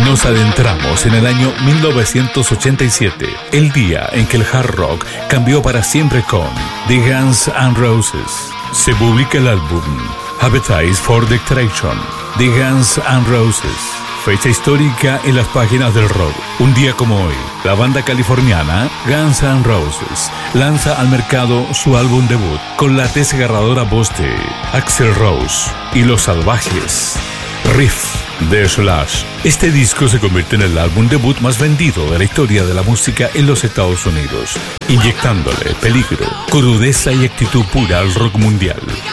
Nos adentramos en el año 1987, el día en que el hard rock cambió para siempre con The Guns N' Roses. Se publica el álbum Appetite for Destruction, The Guns N' Roses. Fecha histórica en las páginas del rock. Un día como hoy, la banda californiana Guns N' Roses lanza al mercado su álbum debut con la desgarradora voz de Axl Rose y Los Salvajes, Riff de Slash. Este disco se convierte en el álbum debut más vendido de la historia de la música en los Estados Unidos, inyectándole peligro, crudeza y actitud pura al rock mundial.